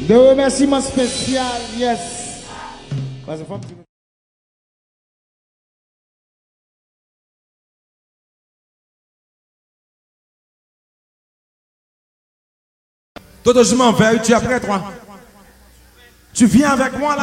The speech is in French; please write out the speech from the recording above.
De remerciements spécial, yes. Parce que Toto, je m'en vais, tu es après toi. Tu viens avec moi là.